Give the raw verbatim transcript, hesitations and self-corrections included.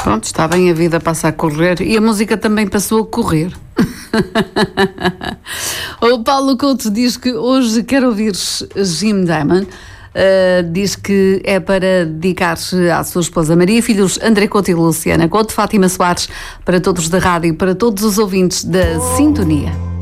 Pronto, está bem, a vida passa a correr e a música também passou a correr. O Paulo Couto diz que hoje quer ouvir Jim Diamond. Uh, diz que é para dedicar-se à sua esposa Maria, filhos André Couto e Luciana Couto, Fátima Soares, para todos da rádio e para todos os ouvintes da Sintonia.